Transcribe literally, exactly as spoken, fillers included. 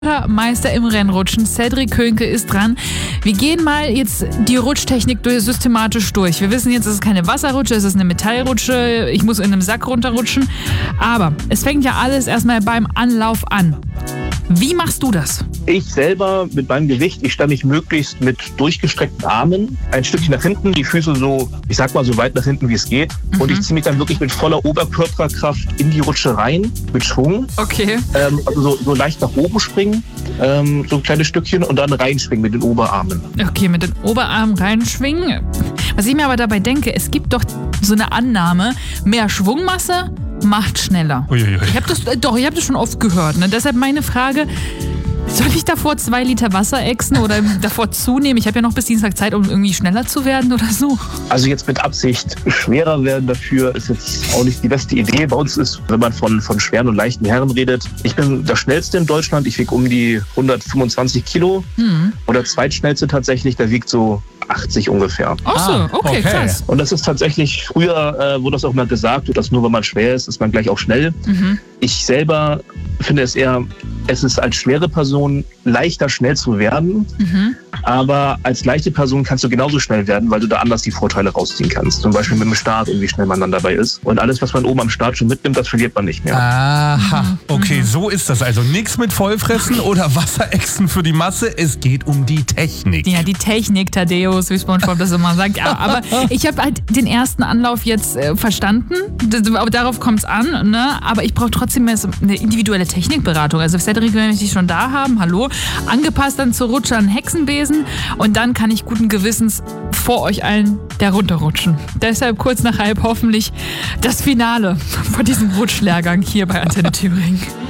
Meister im Rennrutschen. Cedric Könke ist dran. Wir gehen mal jetzt die Rutschtechnik durch, systematisch durch. Wir wissen jetzt, es ist keine Wasserrutsche, es ist eine Metallrutsche. Ich muss in einem Sack runterrutschen. Aber es fängt ja alles erstmal beim Anlauf an. Wie machst du das? Ich selber mit meinem Gewicht, ich stelle mich möglichst mit durchgestreckten Armen ein Stückchen nach hinten, die Füße so, ich sag mal so weit nach hinten, wie es geht. Mhm. Und ich ziehe mich dann wirklich mit voller Oberkörperkraft in die Rutsche rein, mit Schwung. Okay. Ähm, also so, so leicht nach oben springen, ähm, so ein kleines Stückchen und dann reinschwingen mit den Oberarmen. Okay, mit den Oberarmen reinschwingen. Was ich mir aber dabei denke, es gibt doch so eine Annahme, mehr Schwungmasse macht schneller. Uiuiui. Ich habe das, doch, ich habe das schon oft gehört. Ne? Deshalb meine Frage, soll ich davor zwei Liter Wasser exen oder davor zunehmen? Ich habe ja noch bis Dienstag Zeit, um irgendwie schneller zu werden oder so. Also jetzt mit Absicht schwerer werden dafür ist jetzt auch nicht die beste Idee. Bei uns ist, wenn man von, von schweren und leichten Herren redet, ich bin der Schnellste in Deutschland. Ich wiege um die hundertfünfundzwanzig Kilo. Hm. Und der Zweitschnellste tatsächlich, der wiegt so achtzig ungefähr. Ach so, okay, okay, krass. Und das ist tatsächlich, früher äh, wurde das auch mal gesagt, dass nur wenn man schwer ist, ist man gleich auch schnell. Mhm. Ich selber finde es eher, es ist als schwere Person leichter, schnell zu werden. Mhm. Aber als leichte Person kannst du genauso schnell werden, weil du da anders die Vorteile rausziehen kannst. Zum Beispiel mit dem Start und wie schnell man dann dabei ist. Und alles, was man oben am Start schon mitnimmt, das verliert man nicht mehr. Aha, okay, so ist das also. Nichts mit Vollfressen oder Wasserechsen für die Masse. Es geht um die Technik. Ja, die Technik, Thaddeus, wie SpongeBob das immer sagt. Ja, aber ich habe halt den ersten Anlauf jetzt äh, verstanden. Das, darauf kommt es an. Ne? Aber ich brauche trotzdem mehr so eine individuelle Technikberatung. Also Cedric, wenn wir dich schon da haben, hallo, angepasst dann zur Rutsche an Hexenbesen. Und dann kann ich guten Gewissens vor euch allen da runterrutschen. Deshalb kurz nach halb hoffentlich das Finale von diesem Rutschlehrgang hier bei Antenne Thüringen.